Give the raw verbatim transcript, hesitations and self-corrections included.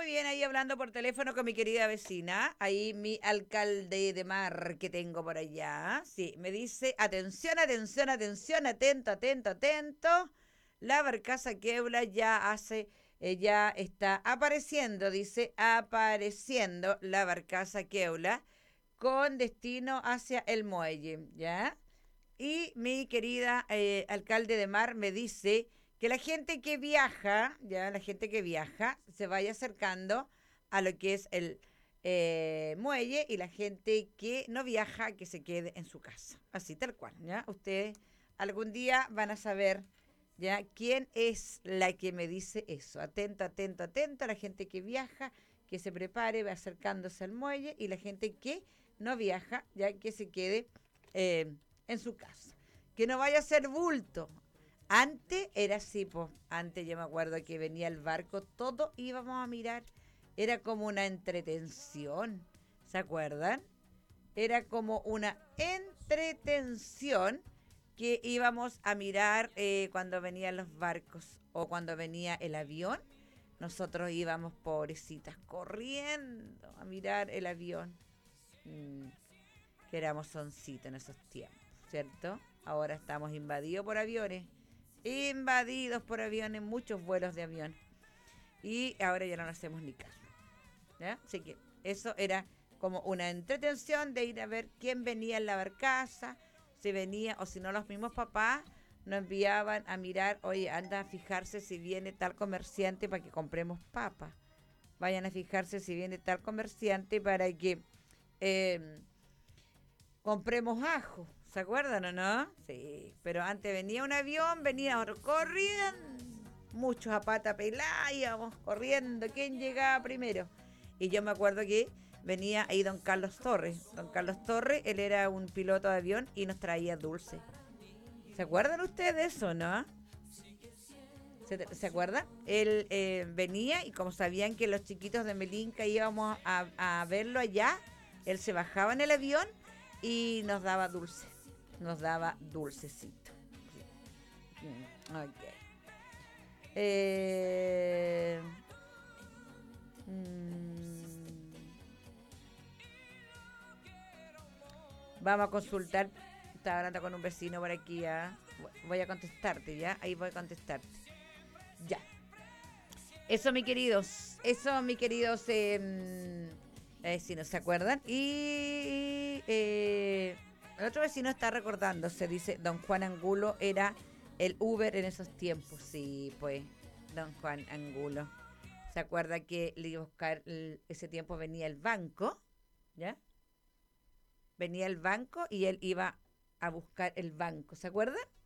Muy bien, ahí hablando por teléfono con mi querida vecina, ahí mi alcalde de mar que tengo por allá. Sí, me dice, atención, atención, atención, atento, atento, atento. La barcaza Quebla ya hace, eh, ya está apareciendo, dice, apareciendo la barcaza Quebla con destino hacia el muelle, ¿ya? Y mi querida eh, alcalde de mar me dice que la gente que viaja, ya la gente que viaja, se vaya acercando a lo que es el eh, muelle y la gente que no viaja, que se quede en su casa. Así, tal cual, ¿ya? Ustedes algún día van a saber, ¿ya? ¿Quién es la que me dice eso? Atento, atento, atento, la gente que viaja, que se prepare, va acercándose al muelle y la gente que no viaja, ya que se quede eh, en su casa. Que no vaya a ser bulto. Antes era así, pues. Antes yo me acuerdo que venía el barco, todos íbamos a mirar. Era como una entretención. ¿Se acuerdan? Era como una entretención que íbamos a mirar eh, cuando venían los barcos o cuando venía el avión. Nosotros íbamos, pobrecitas, corriendo a mirar el avión. Mm, que éramos soncitos en esos tiempos, ¿cierto? Ahora estamos invadidos por aviones, invadidos por aviones, muchos vuelos de avión. Y ahora ya no nos hacemos ni caso, ¿ya? Así que eso era como una entretención de ir a ver quién venía en la barcaza, si venía o si no los mismos papás nos enviaban a mirar, oye, anda a fijarse si viene tal comerciante para que compremos papas. Vayan a fijarse si viene tal comerciante para que eh, compremos ajo. ¿Se acuerdan o no? Sí, pero antes venía un avión, venía otro corriendo, muchos a pata pelada, íbamos corriendo, ¿quién llegaba primero? Y yo me acuerdo que venía ahí don Carlos Torres. Don Carlos Torres, él era un piloto de avión y nos traía dulce. ¿Se acuerdan ustedes de eso, no? ¿Se, ¿Se acuerdan? Él eh, venía y como sabían que los chiquitos de Melinca íbamos a, a verlo allá, él se bajaba en el avión y nos daba dulce. Nos daba dulcecito. Sí. Mm, ok. Eh, mm, vamos a consultar. Estaba hablando con un vecino por aquí, ¿ya? Voy a contestarte, ¿ya? Ahí voy a contestarte. Ya. Eso, mi queridos. Eso, mi queridos eh, eh, si no se acuerdan. Y eh, el otro vecino está recordándose, dice, don Juan Angulo era el Uber en esos tiempos. Sí, pues, don Juan Angulo. ¿Se acuerda que le iba a buscar el- ese tiempo venía el banco? ¿Ya? Venía el banco y él iba a buscar el banco. ¿Se acuerdan?